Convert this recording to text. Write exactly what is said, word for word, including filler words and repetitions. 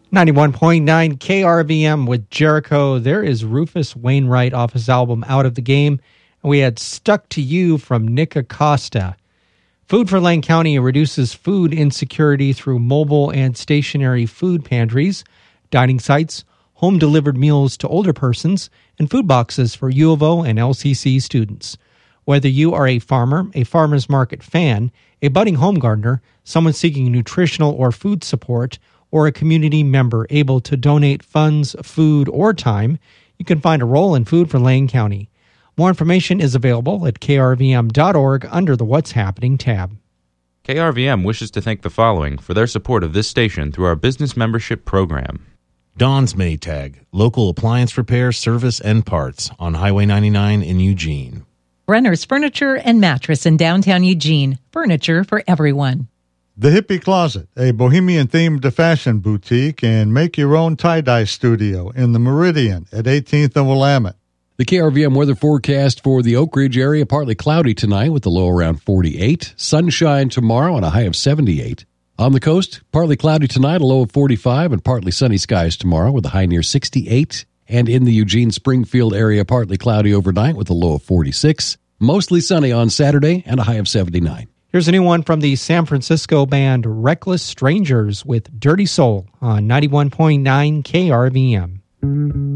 ninety-one point nine K R V M with Jericho. There is Rufus Wainwright off his album Out of the Game. And we had Stuck to You from Nick Acosta. Food for Lane County reduces food insecurity through mobile and stationary food pantries, dining sites, home-delivered meals to older persons, and food boxes for U of O and L C C students. Whether you are a farmer, a farmer's market fan, a budding home gardener, someone seeking nutritional or food support, or a community member able to donate funds, food, or time, you can find a role in Food for Lane County. More information is available at k r v m dot org under the What's Happening tab. K R V M wishes to thank the following for their support of this station through our business membership program. Don's Maytag, local appliance repair, service, and parts on Highway ninety-nine in Eugene. Brenner's Furniture and Mattress in downtown Eugene. Furniture for everyone. The Hippie Closet, a bohemian-themed fashion boutique and make-your-own tie-dye studio in the Meridian at eighteenth and Willamette. The K R V M weather forecast for the Oak Ridge area, partly cloudy tonight with a low around forty-eight. Sunshine tomorrow and a high of seventy-eight. On the coast, partly cloudy tonight, a low of forty-five, and partly sunny skies tomorrow with a high near sixty-eight. And in the Eugene-Springfield area, partly cloudy overnight with a low of forty-six. Mostly sunny on Saturday and a high of seventy-nine. Here's a new one from the San Francisco band Reckless Strangers with Dirty Soul on ninety-one point nine K R V M.